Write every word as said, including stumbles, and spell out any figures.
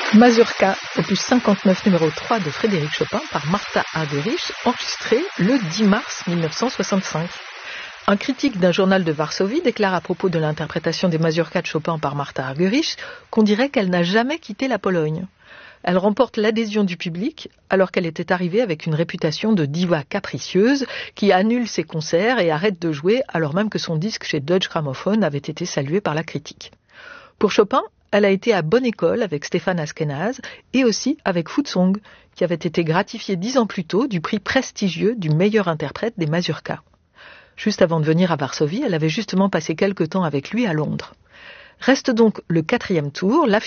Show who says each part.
Speaker 1: Mazurka, opus cinquante-neuf numéro trois de Frédéric Chopin par Martha Argerich, enregistré le dix mars mille neuf cent soixante-cinq. Un critique d'un journal de Varsovie déclare à propos de l'interprétation des mazurkas de Chopin par Martha Argerich qu'on dirait qu'elle n'a jamais quitté la Pologne. Elle remporte l'adhésion du public alors qu'elle était arrivée avec une réputation de diva capricieuse qui annule ses concerts et arrête de jouer alors même que son disque chez Deutsche Grammophon avait été salué par la critique. Pour Chopin, elle a été à bonne école avec Stéphane Askenaz et aussi avec Futsong, qui avait été gratifié dix ans plus tôt du prix prestigieux du meilleur interprète des mazurkas. Juste avant de venir à Varsovie, elle avait justement passé quelque temps avec lui à Londres. Reste donc le quatrième tour, la